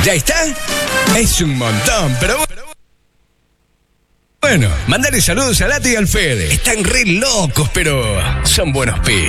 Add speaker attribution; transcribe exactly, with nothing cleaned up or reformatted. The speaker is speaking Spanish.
Speaker 1: ¿Ya está? Es un montón, pero bueno, mandale saludos a Lati y al Fede. Están re locos, pero son buenos pibes.